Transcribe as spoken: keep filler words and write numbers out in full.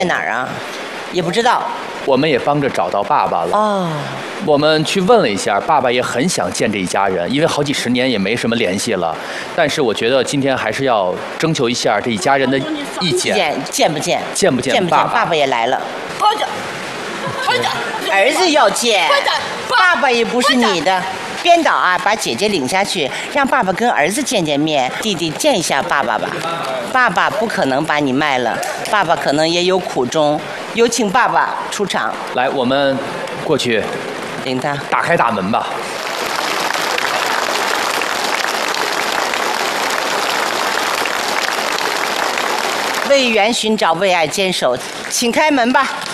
在哪儿啊？也不知道。 我们也帮着找到爸爸了。 哦。 我们去问了一下，爸爸也很想见这一家人，因为好几十年也没什么联系了。但是我觉得今天还是要征求一下这一家人的意见。 见见不见？ 见不见见不见？ 爸爸？ 爸爸也来了。 快点，快点！ 儿子要见。 快点！ 爸爸也不是你的。编导啊，把姐姐领下去，让爸爸跟儿子见见面，弟弟见一下爸爸吧。爸爸不可能把你卖了，爸爸可能也有苦衷。有请爸爸出场。 来，我们过去。 领他打开大门吧。 为缘寻找，为爱坚守，请开门吧。